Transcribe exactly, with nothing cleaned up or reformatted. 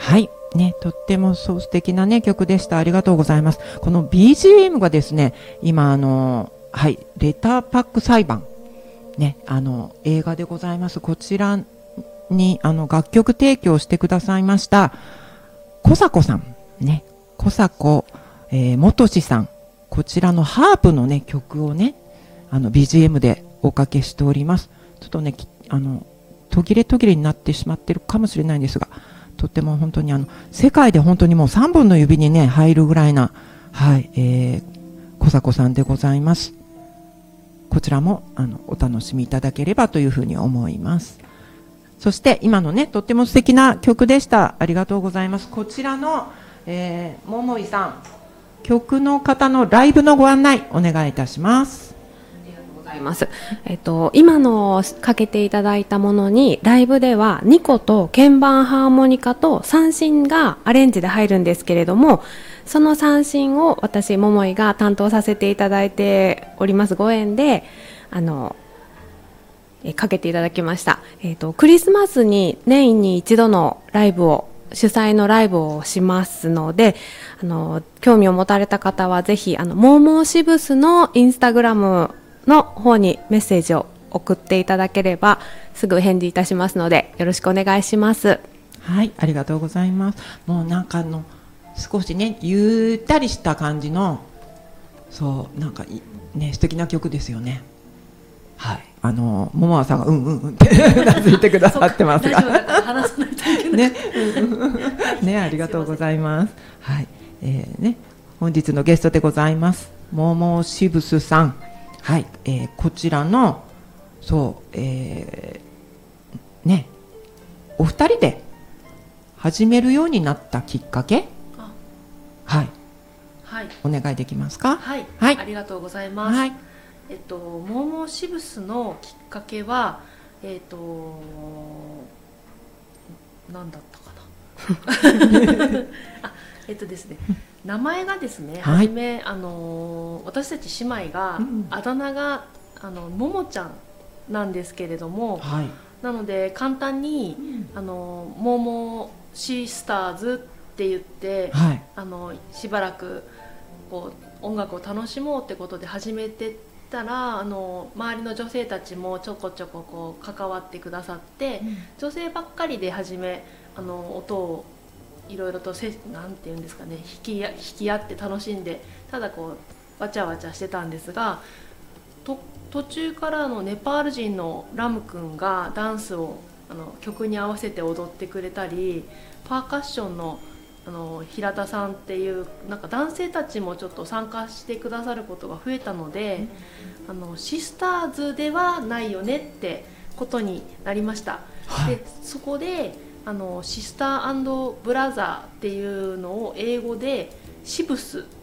はいね、とってもそう素敵なね曲でした。ありがとうございます。この ビージーエム がですね、今あのはいレターパック裁判ね、あの映画でございます。こちらにあの楽曲提供してくださいました小迫さんね、小迫、えー、元志さん、こちらのハープのね曲をね、あの ビージーエム でおかけしております。ちょっとねあの途切れ途切れになってしまってるかもしれないんですが、とっても本当にあの世界で本当にもうさんぼんの指にね入るぐらいな、はい、えー、小迫さんでございます。こちらもあのお楽しみいただければというふうに思います。そして今のねとっても素敵な曲でした。ありがとうございます。こちらの、えー、桃井さん、曲の方のライブのご案内お願いいたします。 ありがとうございます。えっと、今のかけていただいたものにライブではニコと鍵盤ハーモニカと三振がアレンジで入るんですけれども、その三振を私桃井が担当させていただいておりますご縁であのえかけていただきました。えっと、クリスマスに年に一度のライブを主催のライブをしますので、あの興味を持たれた方はぜひあのモーモーシブスのインスタグラムの方にメッセージを送っていただければすぐ返事いたしますのでよろしくお願いします。 はい、ありがとうございます。もうなんかあの少しねゆったりした感じの、そうなんかね素敵な曲ですよね。はい、あの桃さんがうんうんうんってうなずいてくださってますが話さないといけないねね、ありがとうございます。はい、えー、ね本日のゲストでございますモーモーシブスさん、はい、えー、こちらのそう、えー、ねお二人で始めるようになったきっかけ、はい、 はい、 お願いできますか。 はい、 はい、 ありがとうございます。 はい、 えっとモーモーシブスのきっかけはえっと何だったかなあ、えっとですね名前がですね、 はい、 はじめあの私たち姉妹が、うん、あだ名があのももちゃんなんですけれども、はい、なので簡単に、うん、あのモーモーシスターズって言って、はい、あのしばらくこう音楽を楽しもうってことで始めてたら、あの周りの女性たちもちょこちょここう関わってくださって、うん、女性ばっかりで始めあの音をいろいろとせなんていうんですかね弾きや弾き合って楽しんでただこうわちゃわちゃしてたんですが、と途中からあのネパール人のラム君がダンスをあの曲に合わせて踊ってくれたり、パーカッションのあの平田さんっていうなんか男性たちもちょっと参加してくださることが増えたので、あのシスターズではないよねってことになりました、はい、でそこであのシスター&ブラザーっていうのを英語でシブス